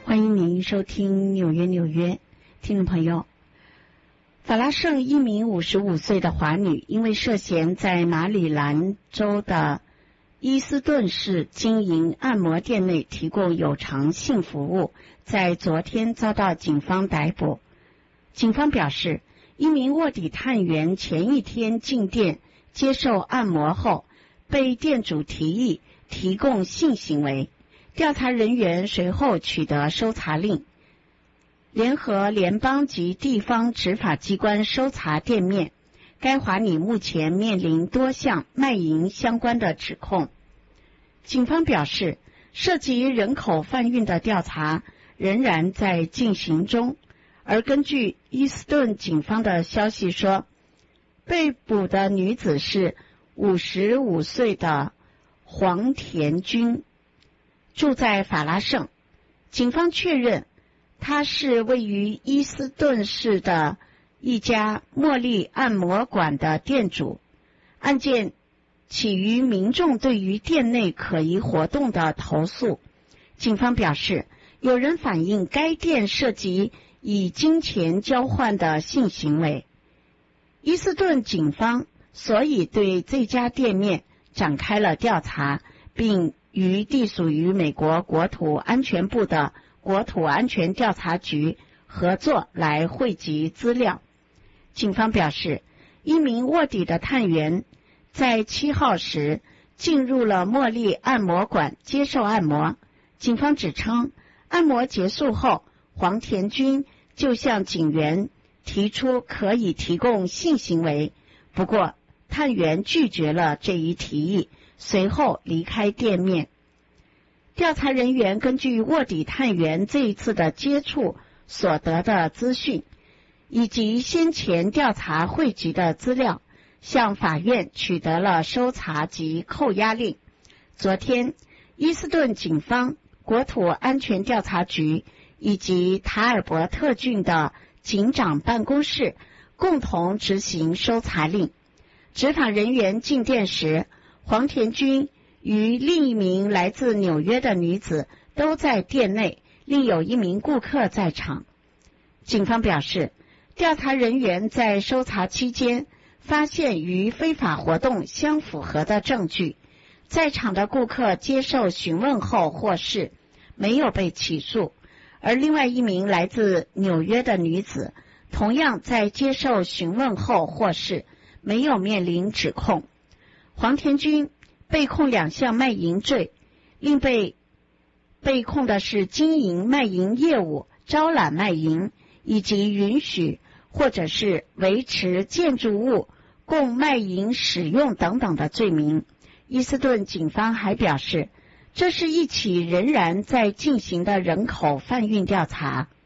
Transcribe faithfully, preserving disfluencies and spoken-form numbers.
欢迎您收听纽约纽约。听众朋友，法拉盛一名五十五岁的华女，因为涉嫌在马里兰州的伊斯顿市经营按摩店内提供有偿性服务，在昨天遭到警方逮捕。警方表示，一名卧底探员前一天进店接受按摩后，被店主提议提供性行为。调查人员随后取得搜查令，联合联邦及地方执法机关搜查店面。该华女目前面临多项卖淫相关的指控。警方表示，涉及人口贩运的调查仍然在进行中，而根据伊斯顿警方的消息说，被捕的女子是五十五岁的黄田君，住在法拉盛。警方确认她是位于伊斯顿市的一家茉莉按摩馆的店主。案件起于民众对于店内可疑活动的投诉。警方表示，有人反映该店涉及以金钱交换的性行为。伊斯顿警方所以对这家店面展开了调查，并与隶属于美国国土安全部的国土安全调查局合作来汇集资料。警方表示，一名卧底的探员在七号时进入了茉莉按摩馆接受按摩。警方指称，按摩结束后，黄田君就向警员提出可以提供性行为，不过探员拒绝了这一提议，随后离开店面。调查人员根据卧底探员这一次的接触所得的资讯，以及先前调查汇集的资料，向法院取得了搜查及扣押令。昨天，伊斯顿警方、国土安全调查局以及塔尔伯特郡的警长办公室共同执行搜查令。执法人员进店时，黄田君与另一名来自纽约的女子都在店内，另有一名顾客在场。警方表示，调查人员在搜查期间发现与非法活动相符合的证据。在场的顾客接受询问后获释，没有被起诉，而另外一名来自纽约的女子同样在接受询问后获释，没有面临指控。黄田君被控两项卖淫罪，另被被控的是经营卖淫业务、招揽卖淫以及允许或者是维持建筑物供卖淫使用等等的罪名。伊斯顿警方还表示，这是一起仍然在进行的人口贩运调查。